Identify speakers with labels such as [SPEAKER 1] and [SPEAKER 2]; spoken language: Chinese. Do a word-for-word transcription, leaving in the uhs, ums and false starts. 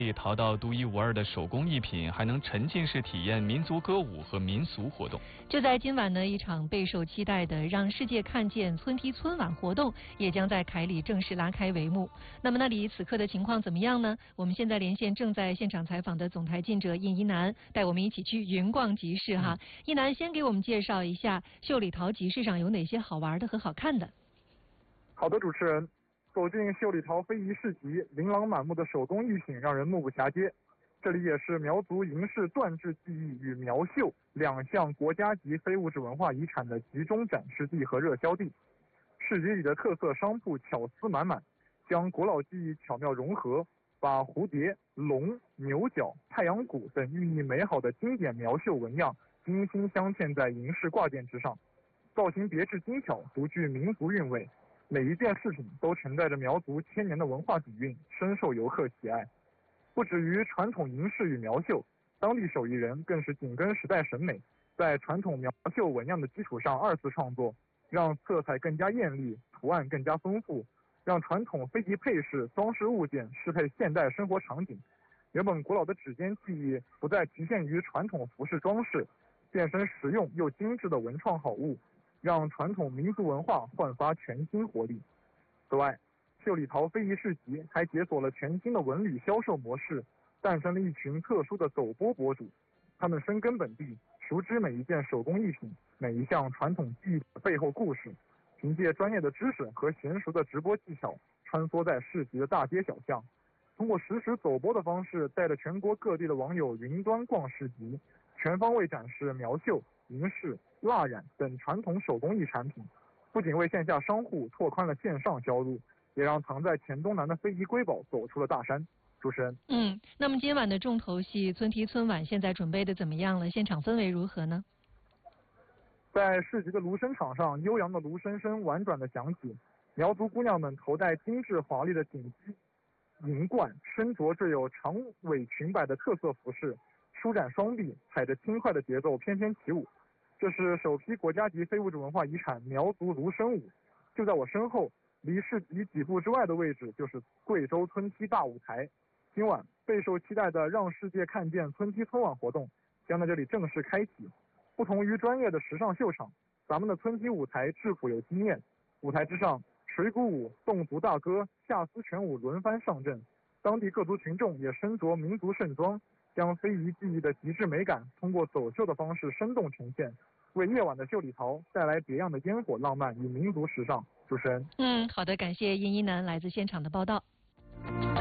[SPEAKER 1] 可以淘到独一无二的手工艺品，还能沉浸式体验民族歌舞和民俗活动。
[SPEAKER 2] 就在今晚呢，一场备受期待的让世界看见村踢村晚活动也将在凯里正式拉开帷幕。那么那里此刻的情况怎么样呢？我们现在连线正在现场采访的总台记者印一南，带我们一起去云逛集市哈。嗯、一南先给我们介绍一下秀里桃集市上有哪些好玩的和好看的。
[SPEAKER 3] 好的，主持人。走进秀里桃非遗市集，琳琅满目的手工艺品让人目不暇接。这里也是苗族银饰缎制技艺与苗绣两项国家级非物质文化遗产的集中展示地和热销地。市集里的特色商铺巧思满满，将古老技艺巧妙融合，把蝴蝶、龙、牛角、太阳鼓等寓意美好的经典苗绣纹样精心镶嵌在银饰挂件之上，造型别致精巧，独具民族韵味。每一件饰品都承载着苗族千年的文化底蕴，深受游客喜爱。不止于传统银饰与苗绣，当地手艺人更是紧跟时代审美，在传统苗绣纹样的基础上二次创作，让色彩更加艳丽，图案更加丰富，让传统非遗配饰、装饰物件适配现代生活场景。原本古老的指尖技艺不再局限于传统服饰装饰，变身实用又精致的文创好物，让传统民族文化焕发全新活力。此外，秀里桃非遗市集还解锁了全新的文旅销售模式，诞生了一群特殊的走播博主。他们深耕本地，熟知每一件手工艺品、每一项传统技艺的背后故事，凭借专业的知识和娴熟的直播技巧，穿梭在市集的大街小巷，通过实时走播的方式，带着全国各地的网友云端逛市集，全方位展示苗绣、银饰、蜡染等传统手工艺产品，不仅为线下商户拓宽了线上销路，也让藏在黔东南的非遗瑰宝走出了大山。主持人，
[SPEAKER 2] 嗯，那么今晚的重头戏村踢村晚现在准备的怎么样了？现场氛围如何呢？
[SPEAKER 3] 在市集的芦笙场上，悠扬的芦笙声婉转的响起，苗族姑娘们头戴精致华丽的锦鸡、银冠，身着缀有长尾裙摆的特色服饰，舒展双臂，踩着轻快的节奏翩翩起舞。这是首批国家级非物质文化遗产苗族芦笙舞。就在我身后，离市集几步之外的位置就是贵州村踢大舞台。今晚备受期待的让世界看见村踢村晚活动将在这里正式开启。不同于专业的时尚秀场，咱们的村踢舞台质朴有经验。舞台之上，水鼓舞、侗族大歌、下丝拳舞轮番上阵，当地各族群众也身着民族盛装，将非遗技艺的极致美感通过走秀的方式生动呈现，为夜晚的秀里桃带来别样的烟火浪漫与民族时尚。主持人，
[SPEAKER 2] 嗯，好的，感谢殷一南来自现场的报道。